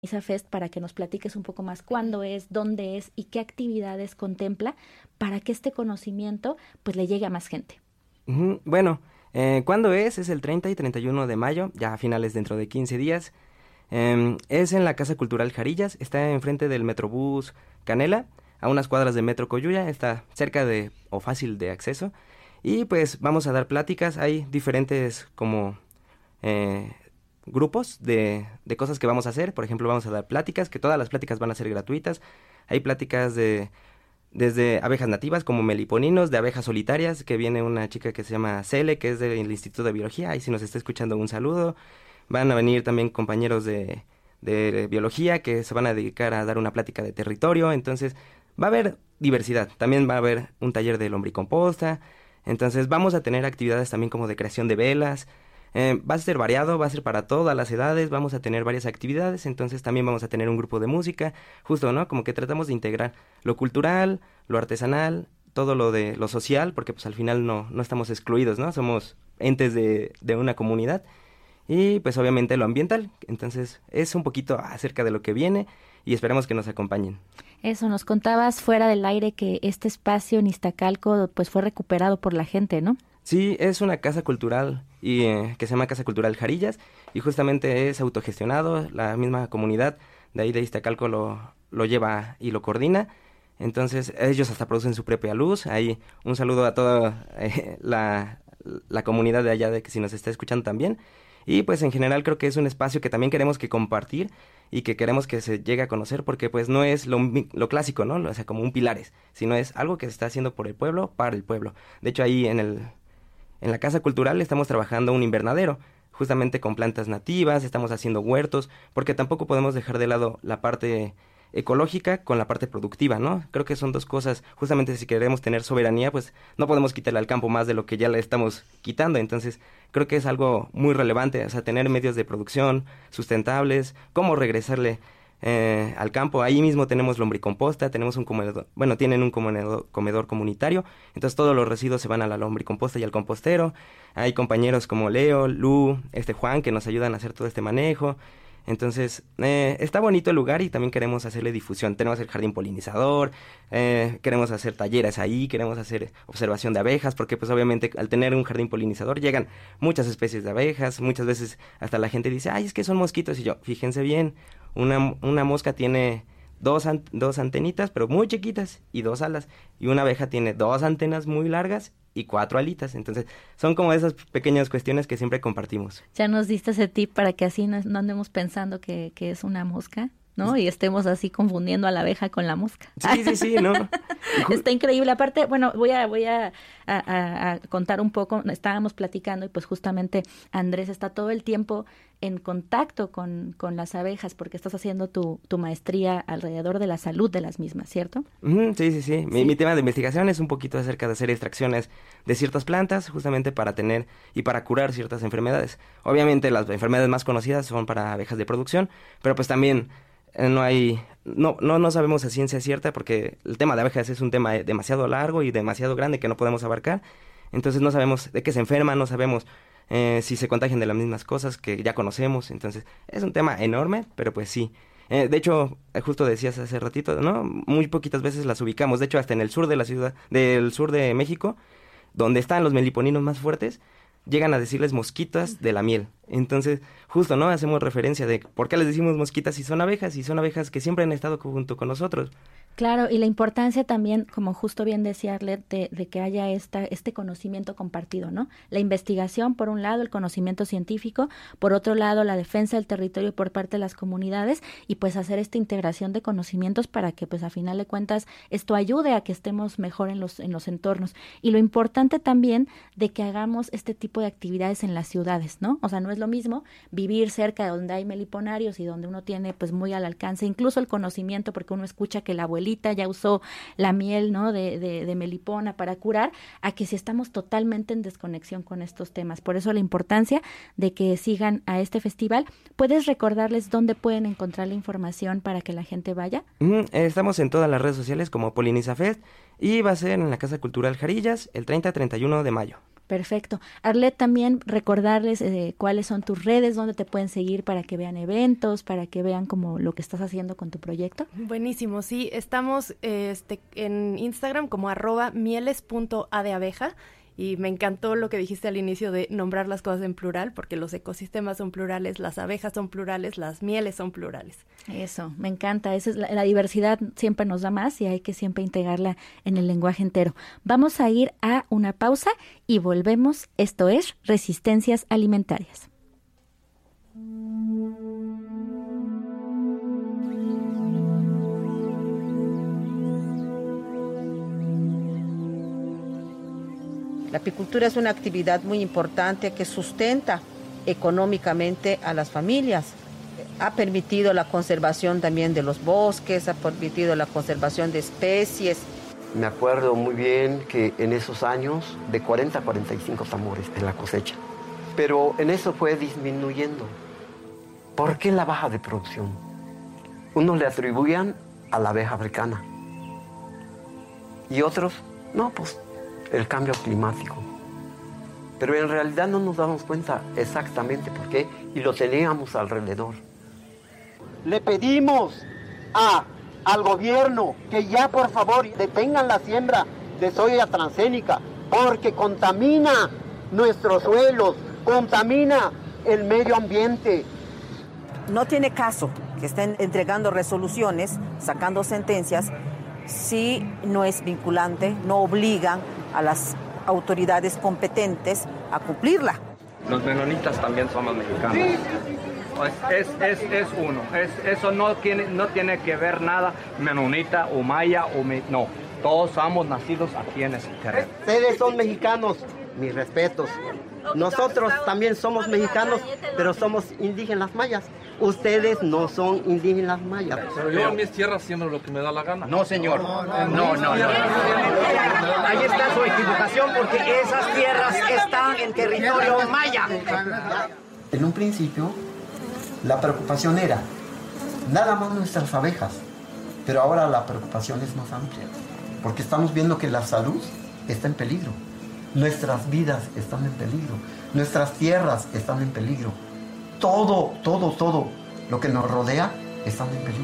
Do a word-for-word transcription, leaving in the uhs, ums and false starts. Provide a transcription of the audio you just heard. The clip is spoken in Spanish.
Fest para que nos platiques un poco más cuándo es, dónde es y qué actividades contempla para que este conocimiento pues le llegue a más gente. Ujú. Bueno, eh, ¿cuándo es? Es el treinta y treinta y uno de mayo, ya a finales dentro de quince días. Em, es en la Casa Cultural Jarillas, está enfrente del Metrobús Canela, a unas cuadras de Metro Coyuya, está cerca de o fácil de acceso. Y pues vamos a dar pláticas, hay diferentes como eh, grupos de, de cosas que vamos a hacer. Por ejemplo, vamos a dar pláticas, que todas las pláticas van a ser gratuitas. Hay pláticas de desde abejas nativas como meliponinos, de abejas solitarias, que viene una chica que se llama Cele, que es del Instituto de Biología, ahí si nos está escuchando un saludo. Van a venir también compañeros de, de biología que se van a dedicar a dar una plática de territorio, entonces va a haber diversidad. También va a haber un taller de lombricomposta, entonces vamos a tener actividades también como de creación de velas. Eh, va a ser variado, va a ser para todas las edades, vamos a tener varias actividades, entonces también vamos a tener un grupo de música, justo, ¿no? Como que tratamos de integrar lo cultural, lo artesanal, todo lo de lo social, porque pues al final no, no estamos excluidos, ¿no? Somos entes de, de una comunidad y pues obviamente lo ambiental, entonces es un poquito acerca de lo que viene y esperamos que nos acompañen. Eso, nos contabas fuera del aire que este espacio en Iztacalco pues fue recuperado por la gente, ¿no? Sí, es una casa cultural y eh, que se llama Casa Cultural Jarillas y justamente es autogestionado, la misma comunidad de ahí de Iztacalco lo, lo lleva y lo coordina, entonces ellos hasta producen su propia luz. Ahí un saludo a toda eh, la, la comunidad de allá de que si nos está escuchando también. Y pues en general creo que es un espacio que también queremos que compartir y que queremos que se llegue a conocer porque pues no es lo, mi- lo clásico, ¿no? O sea, como un pilares, sino es algo que se está haciendo por el pueblo, para el pueblo. De hecho ahí en el en la Casa Cultural estamos trabajando un invernadero, justamente con plantas nativas, estamos haciendo huertos, porque tampoco podemos dejar de lado la parte ecológica con la parte productiva, ¿no? Creo que son dos cosas, justamente si queremos tener soberanía, pues no podemos quitarle al campo más de lo que ya le estamos quitando, entonces creo que es algo muy relevante, o sea, tener medios de producción sustentables, cómo regresarle eh, al campo. Ahí mismo tenemos lombricomposta, tenemos un comedor, bueno, tienen un comedor, comedor comunitario, entonces todos los residuos se van a la lombricomposta y al compostero. Hay compañeros como Leo, Lu, este Juan, que nos ayudan a hacer todo este manejo. Entonces, eh, está bonito el lugar y también queremos hacerle difusión. Tenemos el jardín polinizador, eh, queremos hacer talleres ahí, queremos hacer observación de abejas, porque pues obviamente al tener un jardín polinizador llegan muchas especies de abejas, muchas veces hasta la gente dice, ay, es que son mosquitos, y yo, fíjense bien, una, una mosca tiene dos, an- dos antenitas, pero muy chiquitas, y dos alas, y una abeja tiene dos antenas muy largas y cuatro alitas, entonces son como esas pequeñas cuestiones que siempre compartimos. Ya nos diste ese tip para que así no, no andemos pensando que, que es una mosca, ¿no? Y estemos así confundiendo a la abeja con la mosca. Sí, sí, sí, ¿no? Y ju- Está increíble. Aparte, bueno, voy a, voy a, a- a- a contar un poco. Estábamos platicando y pues justamente Andrés está todo el tiempo en contacto con, con las abejas porque estás haciendo tu, tu maestría alrededor de la salud de las mismas, ¿cierto? Ujú, sí, sí, sí. Mi, Sí. mi tema de investigación es un poquito acerca de hacer extracciones de ciertas plantas, justamente para tener y para curar ciertas enfermedades. Obviamente las enfermedades más conocidas son para abejas de producción, pero pues también eh, no hay, no, no, no sabemos a ciencia cierta porque el tema de abejas es un tema eh, demasiado largo y demasiado grande que no podemos abarcar. Entonces no sabemos de qué se enferman, no sabemos eh, si se contagian de las mismas cosas que ya conocemos. Entonces es un tema enorme, pero pues sí. Eh, de hecho, eh, justo decías hace ratito, ¿no? Muy poquitas veces las ubicamos. De hecho, hasta en el sur de la ciudad, del sur de México, donde están los meliponinos más fuertes, llegan a decirles mosquitas de la miel. Entonces, justo, ¿no? Hacemos referencia de por qué les decimos mosquitas si son abejas, y son abejas que siempre han estado junto con nosotros. Claro, y la importancia también, como justo bien decía Arlet, de, de que haya esta, este conocimiento compartido, ¿no? La investigación, por un lado, el conocimiento científico, por otro lado, la defensa del territorio por parte de las comunidades y pues hacer esta integración de conocimientos para que pues a final de cuentas esto ayude a que estemos mejor en los, en los entornos. Y lo importante también de que hagamos este tipo de actividades en las ciudades, ¿no? O sea, no es lo mismo vivir cerca de donde hay meliponarios y donde uno tiene pues muy al alcance, incluso el conocimiento, porque uno escucha que la abuelita ya usó la miel, ¿no? de, de, de melipona para curar, a que si estamos totalmente en desconexión con estos temas. Por eso la importancia de que sigan a este festival. ¿Puedes recordarles dónde pueden encontrar la información para que la gente vaya? Ujú, eh, estamos en todas las redes sociales como Poliniza Fest y va a ser en la Casa Cultural Jarillas el treinta a treinta y uno de mayo. Perfecto. Arlet, también recordarles eh, cuáles son tus redes, dónde te pueden seguir para que vean eventos, para que vean como lo que estás haciendo con tu proyecto. Buenísimo, sí, estamos este, en Instagram como arroba mieles punto a de abeja. Y me encantó lo que dijiste al inicio de nombrar las cosas en plural, porque los ecosistemas son plurales, las abejas son plurales, las mieles son plurales. Eso, me encanta. Esa es la, la diversidad siempre nos da más y hay que siempre integrarla en el lenguaje entero. Vamos a ir a una pausa y volvemos. Esto es Resistencias Alimentarias. La apicultura es una actividad muy importante que sustenta económicamente a las familias. Ha permitido la conservación también de los bosques, ha permitido la conservación de especies. Me acuerdo muy bien que en esos años, de cuarenta a cuarenta y cinco tambores en la cosecha. Pero en eso fue disminuyendo. ¿Por qué la baja de producción? Unos le atribuían a la abeja africana. Y otros, no, pues el cambio climático. Pero en realidad no nos damos cuenta exactamente por qué y lo teníamos alrededor. Le pedimos a, al gobierno que ya por favor detengan la siembra de soya transgénica porque contamina nuestros suelos, contamina el medio ambiente. No tiene caso que estén entregando resoluciones, sacando sentencias, si no es vinculante, no obligan a las autoridades competentes a cumplirla. Los menonitas también somos mexicanos. Es, es, es, es uno. Es, eso no tiene, no tiene que ver nada menonita o maya o me, no. Todos somos nacidos aquí en ese terreno. Ustedes son mexicanos, mis respetos. Nosotros también somos mexicanos, pero somos indígenas mayas. Ustedes no son indígenas mayas. Pero yo en mis tierras siembro lo que me da la gana. No, señor. No, no, no. Ahí está su equivocación porque esas tierras están en territorio maya. En un principio, la preocupación era nada más nuestras abejas, pero ahora la preocupación es más amplia, porque estamos viendo que la salud está en peligro. Nuestras vidas están en peligro, nuestras tierras están en peligro, todo, todo, todo lo que nos rodea está en peligro.